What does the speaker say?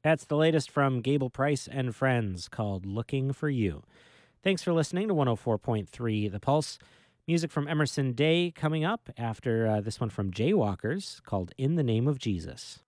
That's the latest from Gable Price and Friends called Looking for You. Thanks for listening to 104.3 The Pulse. Music from Emerson Day coming up after this one from Jaywalkers called In the Name of Jesus.